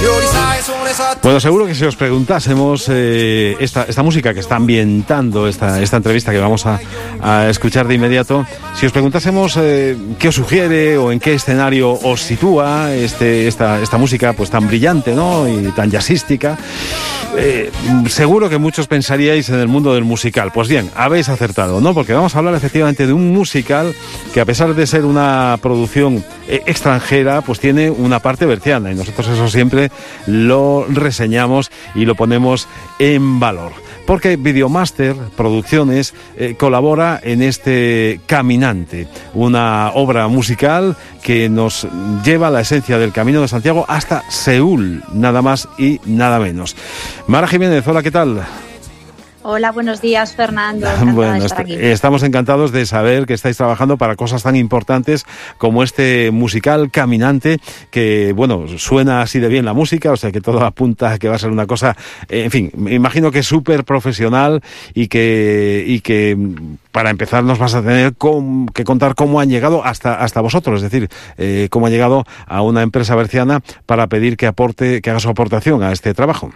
Bueno, seguro que si os preguntásemos esta música que está ambientando esta entrevista que vamos a escuchar de inmediato, si os preguntásemos qué os sugiere o en qué escenario os sitúa esta música pues tan brillante, ¿no? Y tan jazzística, seguro que muchos pensaríais en el mundo del musical. Pues bien, habéis acertado, ¿no? Porque vamos a hablar efectivamente de un musical que, a pesar de ser una producción extranjera, pues tiene una parte berciana, y nosotros eso siempre lo reseñamos y lo ponemos en valor, porque Videomaster Producciones colabora en este Caminante, una obra musical que nos lleva a la esencia del Camino de Santiago hasta Seúl, nada más y nada menos. Mara Jiménez, hola, ¿qué tal? Hola, buenos días, Fernando. Bueno, estamos encantados de saber que estáis trabajando para cosas tan importantes como este musical Caminante, que, bueno, suena así de bien la música, o sea que todo apunta a que va a ser una cosa, en fin, me imagino que súper profesional y que para empezar nos vas a tener que contar cómo han llegado hasta vosotros, es decir, cómo ha llegado a una empresa berciana para pedir que haga su aportación a este trabajo.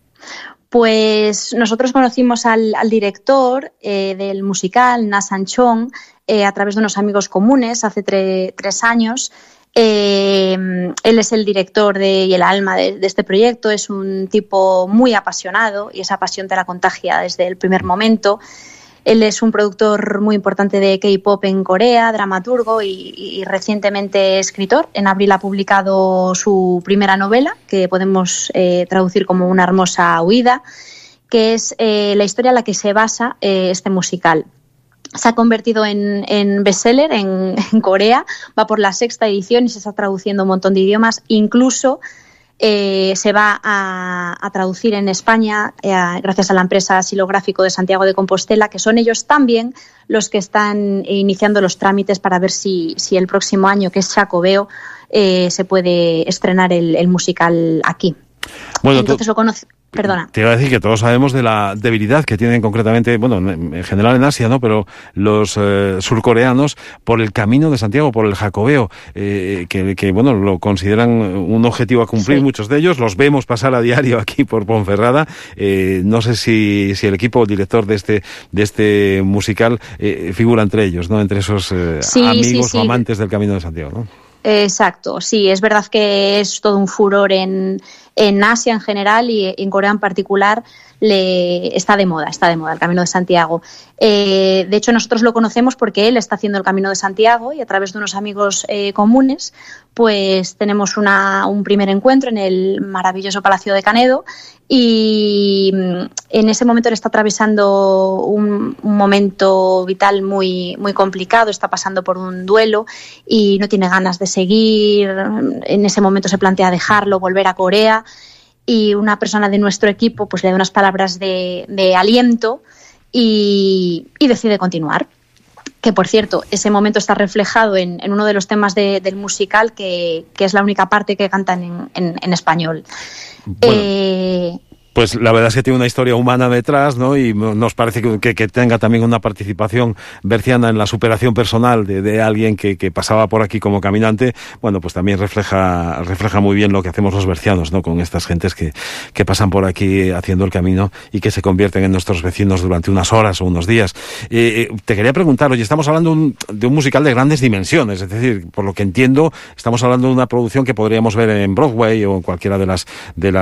Pues nosotros conocimos al director del musical, Na Sang-chong, a través de unos amigos comunes hace 3 años. Él es el director y el alma de este proyecto. Es un tipo muy apasionado y esa pasión te la contagia desde el primer momento. Él es un productor muy importante de K-pop en Corea, dramaturgo y recientemente escritor. En abril ha publicado su primera novela, que podemos traducir como Una hermosa huida, que es la historia en la que se basa este musical. Se ha convertido en bestseller en Corea, va por la 6ª edición y se está traduciendo un montón de idiomas, incluso se va a traducir en España gracias a la empresa Xilográfico de Santiago de Compostela, que son ellos también los que están iniciando los trámites para ver si el próximo año, que es Xacobeo, se puede estrenar el musical aquí. Bueno, entonces lo conoce. Perdona. Te iba a decir que todos sabemos de la debilidad que tienen concretamente, bueno, en general en Asia, ¿no? Pero los surcoreanos por el Camino de Santiago, por el Jacobeo, que bueno, lo consideran un objetivo a cumplir. Sí. Muchos de ellos los vemos pasar a diario aquí por Ponferrada. No sé si el equipo director de este musical figura entre ellos, ¿no? Entre esos amigos o amantes del Camino de Santiago, ¿no? Exacto, sí, es verdad que es todo un furor en Asia en general y en Corea en particular. Está de moda el Camino de Santiago. De hecho, nosotros lo conocemos porque él está haciendo el Camino de Santiago y a través de unos amigos comunes, pues tenemos un primer encuentro en el maravilloso Palacio de Canedo y en ese momento él está atravesando un momento vital muy, muy complicado, está pasando por un duelo y no tiene ganas de seguir. En ese momento se plantea dejarlo, volver a Corea. Y una persona de nuestro equipo pues le da unas palabras de aliento y decide continuar. Que, por cierto, ese momento está reflejado en uno de los temas del musical, que es la única parte que cantan en español. Bueno. Pues la verdad es que tiene una historia humana detrás, ¿no? Y nos parece que tenga también una participación berciana en la superación personal de alguien que pasaba por aquí como caminante. Bueno, pues también refleja muy bien lo que hacemos los bercianos, ¿no? Con estas gentes que pasan por aquí haciendo el camino y que se convierten en nuestros vecinos durante unas horas o unos días. Te quería preguntar, oye, estamos hablando de un musical de grandes dimensiones, es decir, por lo que entiendo, estamos hablando de una producción que podríamos ver en Broadway o en cualquiera de los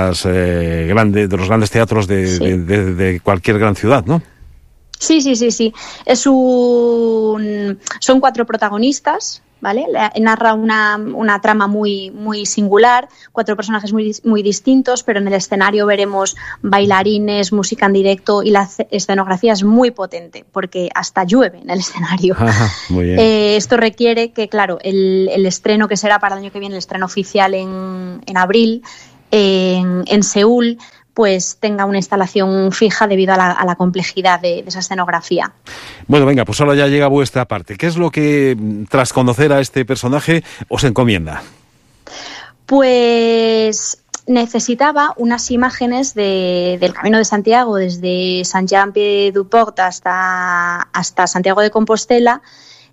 grandes teatros de cualquier gran ciudad, ¿no? Sí. Son 4 protagonistas, ¿vale? Narra una trama muy, muy singular, 4 personajes muy, muy distintos, pero en el escenario veremos bailarines, música en directo y la escenografía es muy potente porque hasta llueve en el escenario. Muy bien. Esto requiere que, claro, el estreno que será para el año que viene, el estreno oficial en abril en Seúl, pues tenga una instalación fija debido a la complejidad de esa escenografía. Bueno, venga, pues ahora ya llega vuestra parte. ¿Qué es lo que, tras conocer a este personaje, os encomienda? Pues necesitaba unas imágenes del Camino de Santiago, desde Saint-Jean-Pied-du-Port hasta Santiago de Compostela,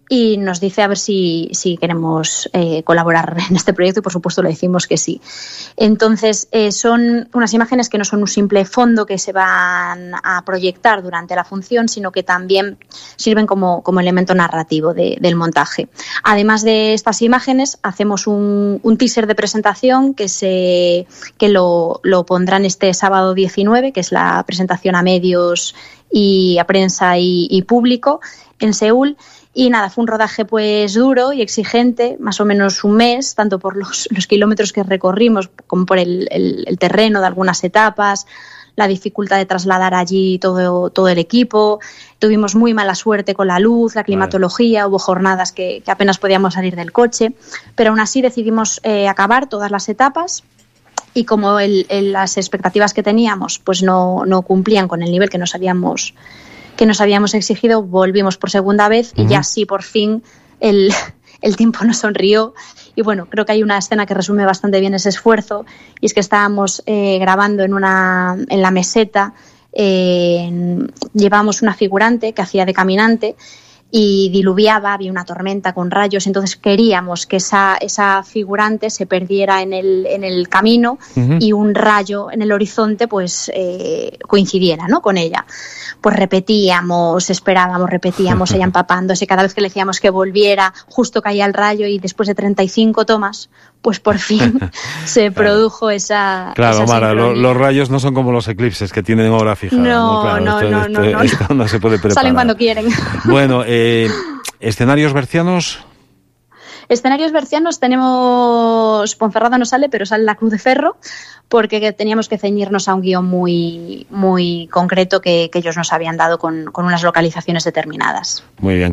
y nos dice a ver si queremos colaborar en este proyecto, y por supuesto le decimos que sí. Entonces son unas imágenes que no son un simple fondo que se van a proyectar durante la función, sino que también sirven como elemento narrativo del montaje. Además de estas imágenes, hacemos un teaser de presentación que lo pondrán este sábado 19, que es la presentación a medios y a prensa y público en Seúl. Y nada, fue un rodaje pues duro y exigente, más o menos un mes, tanto por los kilómetros que recorrimos como por el terreno de algunas etapas, la dificultad de trasladar allí todo el equipo. Tuvimos muy mala suerte con la luz, la climatología, hubo jornadas que apenas podíamos salir del coche, pero aún así decidimos acabar todas las etapas. Y como las expectativas que teníamos pues no cumplían con el nivel que nos habíamos exigido, volvimos por segunda vez y ya sí, por fin, el tiempo nos sonrió. Y bueno, creo que hay una escena que resume bastante bien ese esfuerzo, y es que estábamos grabando en la meseta, llevábamos una figurante que hacía de caminante y diluviaba, había una tormenta con rayos, entonces queríamos que esa figurante se perdiera en el camino y un rayo en el horizonte pues coincidiera, ¿no?, con ella. Pues repetíamos, esperábamos, ella empapándose, cada vez que le decíamos que volviera, justo caía el rayo, y después de 35 tomas, pues por fin se produjo esa... Claro, Mara, los rayos no son como los eclipses, que tienen hora fija. No. Esto no se puede preparar. Salen cuando quieren. Bueno, ¿escenarios bercianos? Escenarios bercianos tenemos... Ponferrada no sale, pero sale la Cruz de Ferro, porque teníamos que ceñirnos a un guión muy, muy concreto que ellos nos habían dado con unas localizaciones determinadas. Muy bien.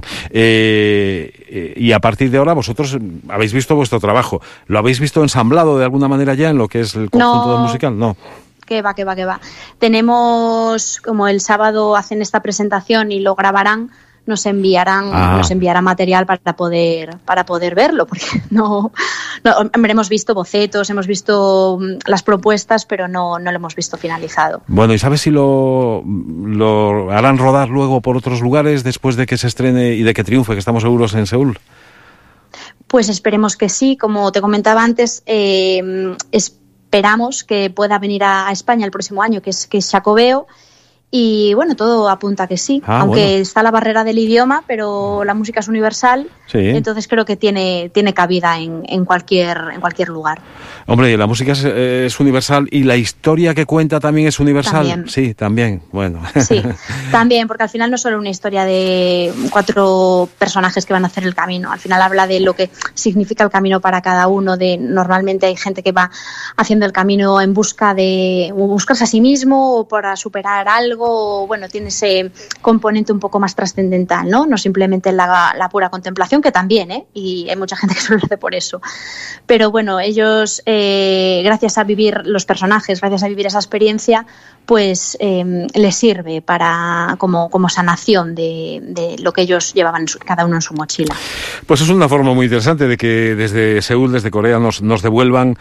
Y a partir de ahora vosotros habéis visto vuestro trabajo. ¿Lo habéis visto ensamblado de alguna manera ya en lo que es el conjunto musical? No. Que va. Tenemos, como el sábado hacen esta presentación y lo grabarán, nos enviarán material para poder verlo, porque no hemos visto bocetos, hemos visto las propuestas, pero no lo hemos visto finalizado. Bueno, ¿y sabes si lo harán rodar luego por otros lugares después de que se estrene y de que triunfe, que estamos seguros, en Seúl? Pues esperemos que sí. Como te comentaba antes, esperamos que pueda venir a España el próximo año, que es Xacobeo. Y bueno, todo apunta a que sí, aunque está la barrera del idioma, pero la música es universal, sí. Entonces creo que tiene cabida en cualquier lugar. Hombre, la música es universal, y la historia que cuenta también es universal. También. Sí, también, bueno. Sí, también, porque al final no es solo una historia de 4 personajes que van a hacer el camino, al final habla de lo que significa el camino para cada uno. Normalmente hay gente que va haciendo el camino en buscarse a sí mismo o para superar algo. Bueno, tiene ese componente un poco más trascendental, ¿no? simplemente la pura contemplación, que también, y hay mucha gente que solo lo hace por eso. Pero bueno, ellos, gracias a vivir los personajes, gracias a vivir esa experiencia, pues les sirve como sanación de lo que ellos llevaban cada uno en su mochila. Pues es una forma muy interesante de que desde Seúl, desde Corea, nos devuelvan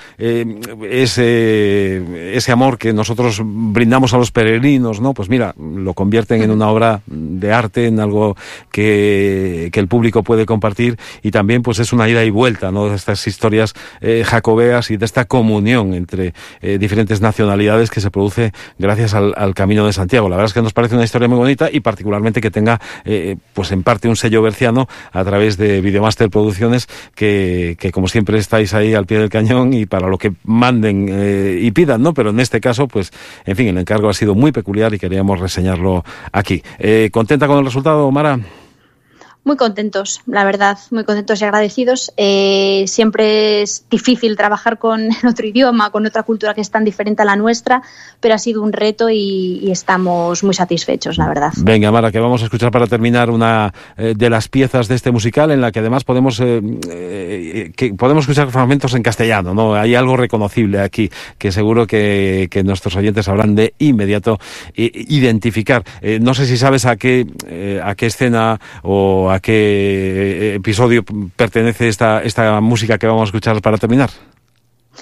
ese amor que nosotros brindamos a los peregrinos, ¿no? Pues mira, lo convierten en una obra de arte, en algo que el público puede compartir, y también pues es una ida y vuelta, ¿no?, de estas historias jacobeas y de esta comunión entre diferentes nacionalidades que se produce gracias al Camino de Santiago. La verdad es que nos parece una historia muy bonita, y particularmente que tenga pues en parte un sello berciano a través de Videomaster Producciones, que como siempre estáis ahí al pie del cañón y para lo que manden y pidan, ¿no? Pero en este caso, pues en fin, el encargo ha sido muy peculiar y queríamos reseñarlo aquí. ¿Contenta con el resultado, Mara? Muy contentos, la verdad, muy contentos y agradecidos. Siempre es difícil trabajar con otro idioma, con otra cultura que es tan diferente a la nuestra, pero ha sido un reto y estamos muy satisfechos, la verdad. Venga, Mara, que vamos a escuchar para terminar una de las piezas de este musical, en la que además podemos escuchar fragmentos en castellano, ¿no? Hay algo reconocible aquí que seguro que nuestros oyentes sabrán de inmediato identificar. No sé si sabes a qué escena o a qué episodio pertenece esta música que vamos a escuchar para terminar.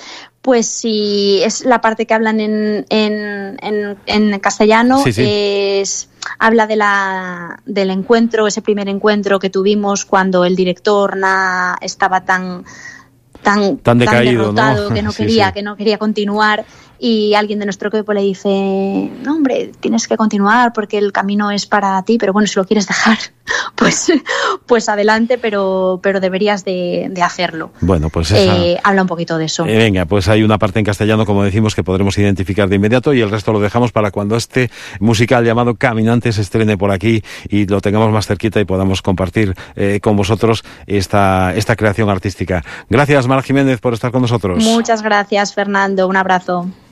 Pues si es la parte que hablan en castellano, sí. Habla del encuentro, ese primer encuentro que tuvimos cuando el director estaba tan decaído, derrotado, ¿no? que no quería continuar, y alguien de nuestro equipo le dice: no, hombre, tienes que continuar porque el camino es para ti, pero bueno, si lo quieres dejar, pues adelante, pero deberías de hacerlo. Bueno, pues habla un poquito de eso. Venga, pues hay una parte en castellano, como decimos, que podremos identificar de inmediato, y el resto lo dejamos para cuando este musical llamado Caminantes se estrene por aquí y lo tengamos más cerquita y podamos compartir con vosotros esta creación artística. Gracias, Mar Jiménez, por estar con nosotros. Muchas gracias, Fernando. Un abrazo.